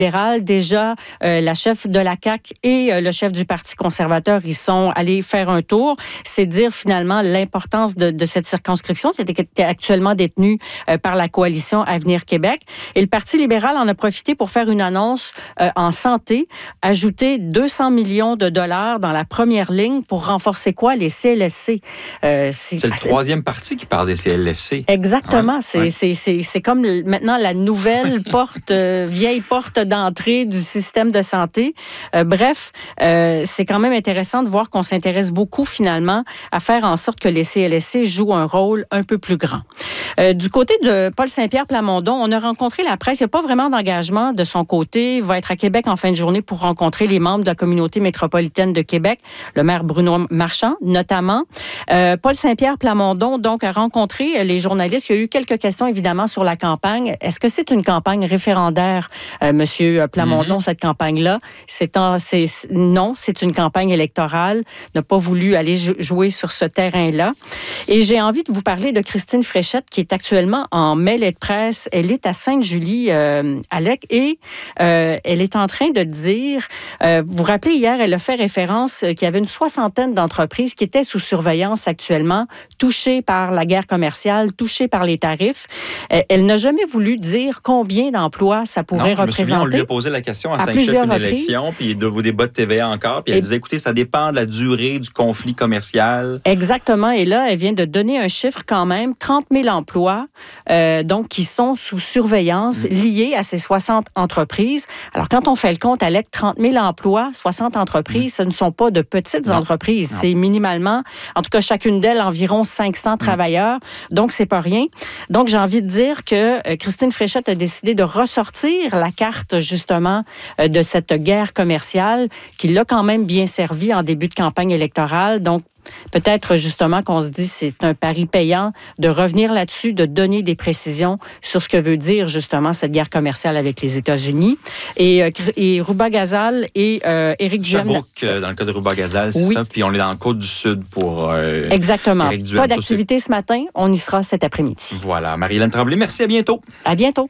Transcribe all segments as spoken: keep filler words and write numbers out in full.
libéral. Déjà, euh, la chef de la C A Q et euh, le chef du Parti conservateur, ils sont allés faire un tour. C'est dire finalement l'importance de, de cette circonscription. C'était actuellement détenue euh, par la coalition Avenir Québec. Et le Parti libéral en a profité pour faire une annonce euh, en santé, ajouter deux cents millions de dollars dans la première ligne pour renforcer quoi? Les C L S C. Euh, c'est, c'est le troisième parti qui parle des C L S C. Exactement. Ouais, c'est, ouais. c'est, c'est, c'est comme le, maintenant la nouvelle porte, euh, vieille porte d'entrée du système de santé. Euh, bref, euh, c'est quand même intéressant de voir qu'on s'intéresse beaucoup finalement à faire en sorte que les C L S C jouent un rôle un peu plus grand. Euh, du côté de Paul Saint-Pierre Plamondon, on a rencontré la presse. Il n'y a pas vraiment d'engagement de son côté. Il va être à Québec en fin de journée pour rencontrer les membres de la communauté métropolitaine de Québec, le maire Bruno Marchand notamment. Euh, Paul Saint-Pierre Plamondon donc a rencontré les journalistes. Il y a eu quelques questions évidemment sur la campagne. Est-ce que c'est une campagne référendaire, euh, Monsieur Plamondon, mm-hmm. cette campagne-là? C'est, en, c'est non, c'est une campagne électorale. N'a pas voulu aller jouer sur ce terrain-là. Et j'ai envie de vous parler de Christine Fréchette qui est actuellement en mêlée de presse. Elle est à Sainte-Julie, euh, Alec, et euh, elle est en train de dire, euh, vous vous rappelez hier, elle a fait référence qu'il y avait une soixantaine d'entreprises qui étaient sous surveillance actuellement, touchées par la guerre commerciale, touchées par les tarifs. Euh, elle n'a jamais voulu dire combien d'emplois ça pourrait non, je représenter. Me souviens, on lui a posé la question à, à cinq chefs une élection, puis de vos débats de T V A encore, puis elle et... disait, écoutez, ça dépend de la durée du conflit commercial. Exactement, et là, elle vient de donner un chiffre quand même, trente mille emplois, euh, donc qui sont sous surveillance, mmh. liés à ces soixante entreprises. Alors, quand on fait le compte, Alec, trente mille emplois, soixante entreprises, mmh. ce ne sont pas de petites non. entreprises. Non. C'est minimalement, en tout cas, chacune d'elles, environ cinq cents mmh. travailleurs. Donc, c'est pas rien. Donc, j'ai envie de dire que euh, Christine Fréchette a décidé de ressortir la carte, justement, euh, de cette guerre commerciale qui l'a quand même bien servi en début de campagne électorale. Donc, peut-être justement qu'on se dit c'est un pari payant de revenir là-dessus, de donner des précisions sur ce que veut dire justement cette guerre commerciale avec les États-Unis. Et, et Rouba-Gazal et euh, Éric Duhem... Sherbrooke, dans le cas de Rouba-Gazal, c'est oui. ça. Puis on est dans la Côte-du-Sud pour euh, Exactement. Éric Duhem. Pas d'activité ce matin, on y sera cet après-midi. Voilà. Marie-Hélène Tremblay, merci, à bientôt. À bientôt.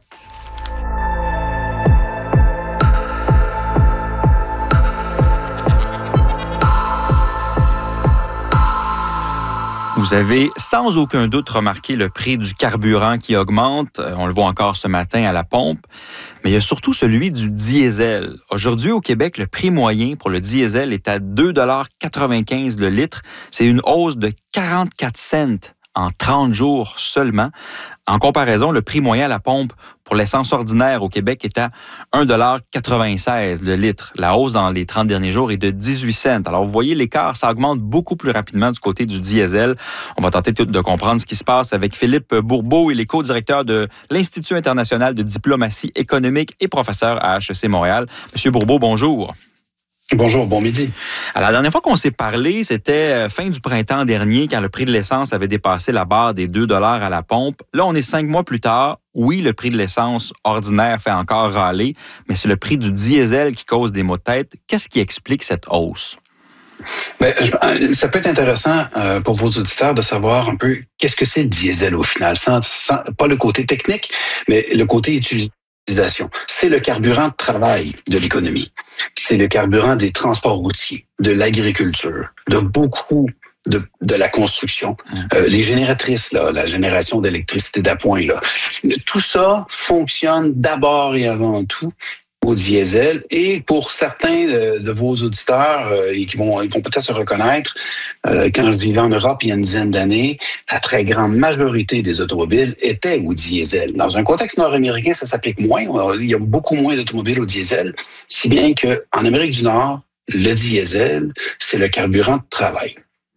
Vous avez sans aucun doute remarqué le prix du carburant qui augmente. On le voit encore ce matin à la pompe. Mais il y a surtout celui du diesel. Aujourd'hui, au Québec, le prix moyen pour le diesel est à deux dollars quatre-vingt-quinze le litre. C'est une hausse de quarante-quatre cents en trente jours seulement. En comparaison, le prix moyen à la pompe pour l'essence ordinaire au Québec est à un dollar quatre-vingt-seize le litre. La hausse dans les trente derniers jours est de dix-huit cents. Alors, vous voyez, l'écart, ça augmente beaucoup plus rapidement du côté du diesel. On va tenter de comprendre ce qui se passe avec Philippe Bourbeau. Il est co-directeur de l'Institut international de diplomatie économique et professeur à H E C Montréal. Monsieur Bourbeau, bonjour. Bonjour, bon midi. Alors, la dernière fois qu'on s'est parlé, c'était fin du printemps dernier, quand le prix de l'essence avait dépassé la barre des deux dollars à la pompe. Là, on est cinq mois plus tard. Oui, le prix de l'essence ordinaire fait encore râler, mais c'est le prix du diesel qui cause des maux de tête. Qu'est-ce qui explique cette hausse? Bien, ça peut être intéressant euh, pour vos auditeurs de savoir un peu qu'est-ce que c'est le diesel au final. Sans, sans, pas le côté technique, mais le côté utilisation. C'est le carburant de travail de l'économie. C'est le carburant des transports routiers, de l'agriculture, de beaucoup de, de la construction. Euh, les génératrices, là, la génération d'électricité d'appoint, là, tout ça fonctionne d'abord et avant tout au diesel. Et pour certains de, de vos auditeurs, euh, qui vont, ils vont peut-être se reconnaître, euh, quand je vivais en Europe il y a une dizaine d'années, la très grande majorité des automobiles étaient au diesel. Dans un contexte nord-américain, ça s'applique moins. Il y a beaucoup moins d'automobiles au diesel, si bien qu'en Amérique du Nord, le diesel, c'est le carburant de travail.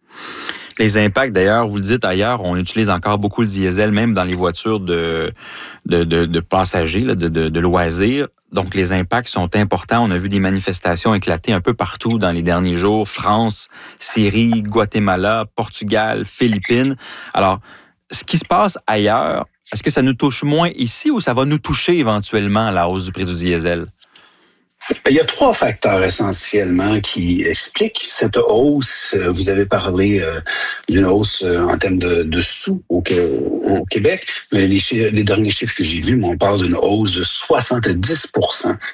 Les impacts, d'ailleurs, vous le dites ailleurs, on utilise encore beaucoup le diesel, même dans les voitures de, de, de, de passagers, là, de, de, de loisirs. Donc, les impacts sont importants. On a vu des manifestations éclater un peu partout dans les derniers jours. France, Syrie, Guatemala, Portugal, Philippines. Alors, ce qui se passe ailleurs, est-ce que ça nous touche moins ici ou ça va nous toucher éventuellement à la hausse du prix du diesel? Il y a trois facteurs essentiellement qui expliquent cette hausse. Vous avez parlé euh, d'une hausse euh, en termes de, de sous au, au Québec, mais les, les derniers chiffres que j'ai vus, on parle d'une hausse de soixante-dix pour cent